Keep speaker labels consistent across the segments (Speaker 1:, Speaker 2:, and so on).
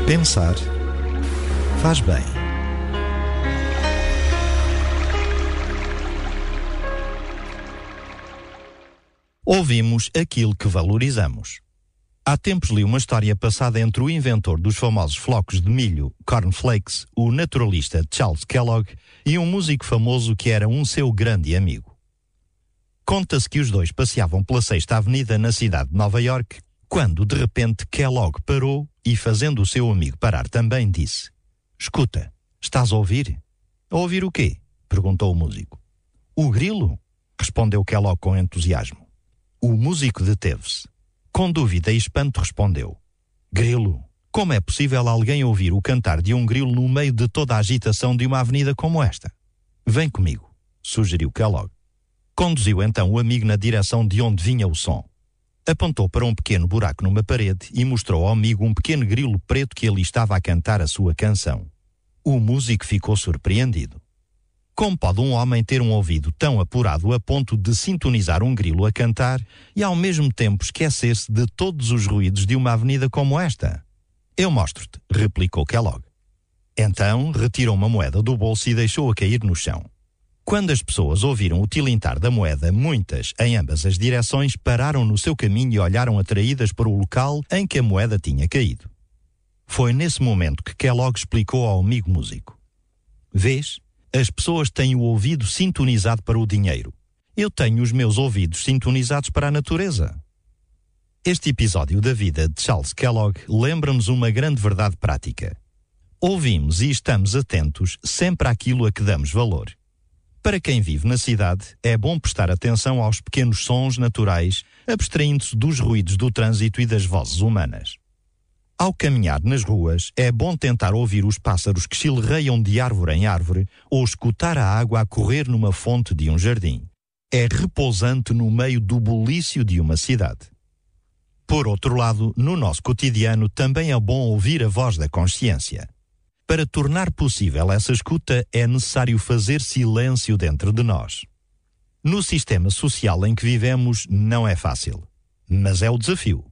Speaker 1: Pensar faz bem. Ouvimos aquilo que valorizamos. Há tempos li uma história passada entre o inventor dos famosos flocos de milho, cornflakes, o naturalista Charles Kellogg, e um músico famoso que era um seu grande amigo. Conta-se que os dois passeavam pela Sexta Avenida na cidade de Nova York, quando, de repente, Kellogg parou e, fazendo o seu amigo parar também, disse: "Escuta, estás a ouvir?" "A ouvir o quê?" perguntou o músico. "O grilo?" respondeu Kellogg com entusiasmo. O músico deteve-se. Com dúvida e espanto respondeu: "Grilo? Como é possível alguém ouvir o cantar de um grilo no meio de toda a agitação de uma avenida como esta?" "Vem comigo", sugeriu Kellogg. Conduziu então o amigo na direção de onde vinha o som. Apontou para um pequeno buraco numa parede e mostrou ao amigo um pequeno grilo preto que ali estava a cantar a sua canção. O músico ficou surpreendido. Como pode um homem ter um ouvido tão apurado a ponto de sintonizar um grilo a cantar e ao mesmo tempo esquecer-se de todos os ruídos de uma avenida como esta? "Eu mostro-te", replicou Kellogg. Então retirou uma moeda do bolso e deixou-a cair no chão. Quando as pessoas ouviram o tilintar da moeda, muitas, em ambas as direções, pararam no seu caminho e olharam atraídas para o local em que a moeda tinha caído. Foi nesse momento que Kellogg explicou ao amigo músico: "Vês? As pessoas têm o ouvido sintonizado para o dinheiro. Eu tenho os meus ouvidos sintonizados para a natureza." Este episódio da vida de Charles Kellogg lembra-nos uma grande verdade prática. Ouvimos e estamos atentos sempre àquilo a que damos valor. Para quem vive na cidade, é bom prestar atenção aos pequenos sons naturais, abstraindo-se dos ruídos do trânsito e das vozes humanas. Ao caminhar nas ruas, é bom tentar ouvir os pássaros que chilreiam de árvore em árvore ou escutar a água a correr numa fonte de um jardim. É repousante no meio do bulício de uma cidade. Por outro lado, no nosso cotidiano também é bom ouvir a voz da consciência. Para tornar possível essa escuta, é necessário fazer silêncio dentro de nós. No sistema social em que vivemos, não é fácil, mas é o desafio.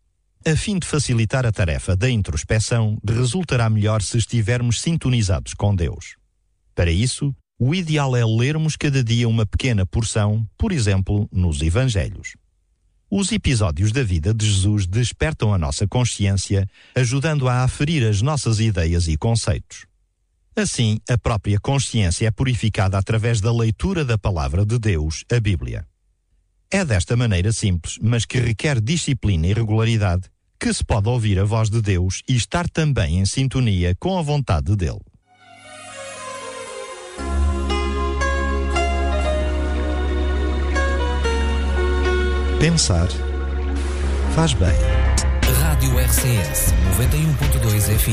Speaker 1: A fim de facilitar a tarefa da introspeção, resultará melhor se estivermos sintonizados com Deus. Para isso, o ideal é lermos cada dia uma pequena porção, por exemplo, nos Evangelhos. Os episódios da vida de Jesus despertam a nossa consciência, ajudando a aferir as nossas ideias e conceitos. Assim, a própria consciência é purificada através da leitura da palavra de Deus, a Bíblia. É desta maneira simples, mas que requer disciplina e regularidade, que se pode ouvir a voz de Deus e estar também em sintonia com a vontade dele. Pensar faz bem.
Speaker 2: Rádio RCS 91.2 FM.